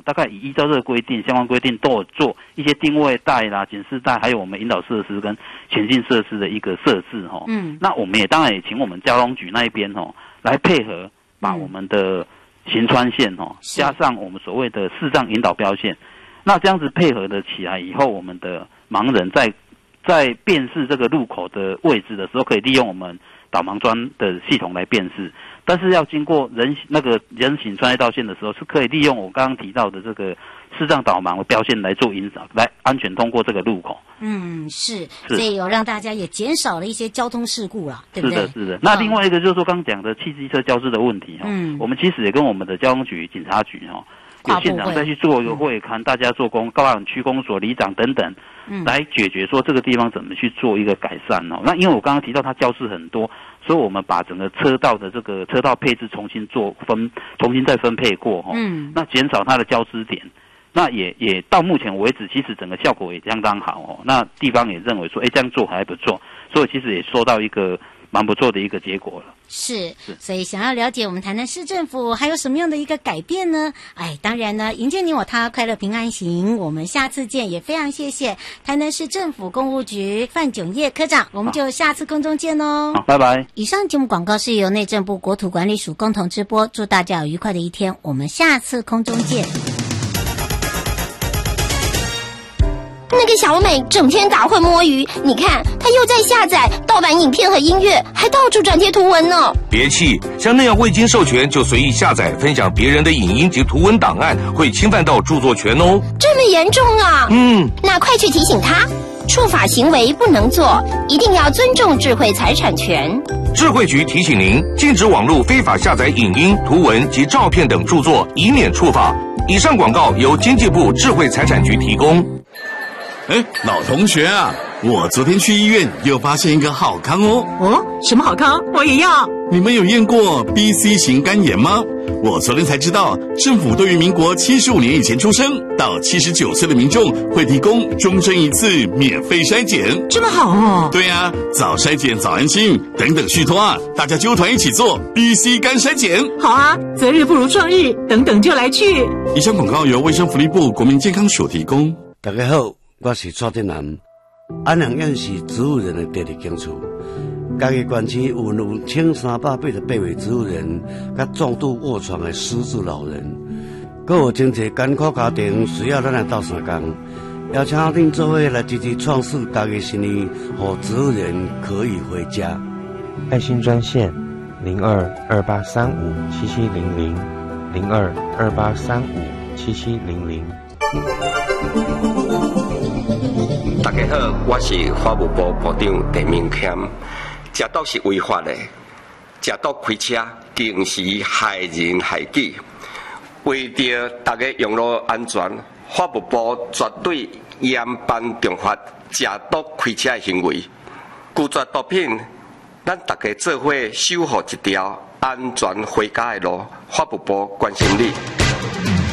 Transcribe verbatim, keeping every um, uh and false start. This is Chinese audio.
大概依照这个规定，相关规定都有做一些定位带啦、警示带，还有我们引导设施跟前进设施的一个设置哈。嗯，那我们也当然也请我们交通局那一边哈来配合，把我们的行穿线哈加上我们所谓的视障引导标线，那这样子配合的起来以后，我们的盲人在在辨识这个路口的位置的时候，可以利用我们导盲砖的系统来辨识。但是要经过人那个人行穿越道线的时候，是可以利用我刚刚提到的这个视障导盲的标线来做引导，来安全通过这个路口。 嗯，是，所以有让大家也减少了一些交通事故了，对不对？ 是的，是的。那另外一个就是说，刚刚讲的汽机车交织的问题哈，嗯，我们其实也跟我们的交通局、警察局哈，有现场再去做一个会刊，大家做工，高雄区公所里长等等，嗯，来解决说这个地方怎么去做一个改善哦。那因为我刚刚提到它交织很多。所以我们把整个车道的这个车道配置重新做分，重新再分配过哈，嗯，那减少它的交织点，那也也到目前为止，其实整个效果也相当好哦。那地方也认为说，哎，这样做还不错，所以其实也收到一个蛮不错的一个结果了。 是，所以想要了解我们台南市政府还有什么样的一个改变呢？哎，当然呢，迎接你我他，快乐平安行。我们下次见，也非常谢谢台南市政府公务局范炯业科长，我们就下次空中见哦。 好，拜拜。 以上节目广告是由内政部国土管理署共同直播，祝大家有愉快的一天，我们下次空中见。 那个小美整天打混摸鱼，你看她又在下载盗版影片和音乐，还到处转贴图文呢。 别气，像那样未经授权就随意下载分享别人的影音及图文档案，会侵犯到著作权哦。 这么严重啊？嗯，那快去提醒他，触法行为不能做，一定要尊重智慧财产权。 智慧局提醒您，禁止网络非法下载影音、图文及照片等著作，以免触法。以上广告由经济部智慧财产局提供。 哎，老同学啊，我昨天去医院又发现一个好康哦。 哦，什么好康？我也要。 你们有验过 B C 型肝炎吗？我昨天才知道，政府对于民国七十五年以前出生到七十九岁的民众会提供终身一次免费筛检。 这么好哦。 对啊，早筛检早安心，等等续托啊，大家揪团一起做 B C 肝筛检。 好啊，择日不如撞日，等等就来去。 以上广告由卫生福利部国民健康署提供。 大家好，我是蔡振南。安良院是植物人的第二间厝，家己县区有有千三百八十八位植物人，甲重度卧床的失智老人，阁有真侪艰苦家庭需要咱来斗相共，邀请恁做伙来支持创世家己生意，让植物人可以回家。 爱心专线零二二八三五七七零零零二二八三五七七零零。 大家好，我是法务部部长陈明谦。食毒是违法的，食毒开车更是害人害己。为着大家用路安全，法务部绝对严办重罚食毒开车的行为。拒绝毒品，咱大家做伙守护一条安全回家的路。法务部关心你。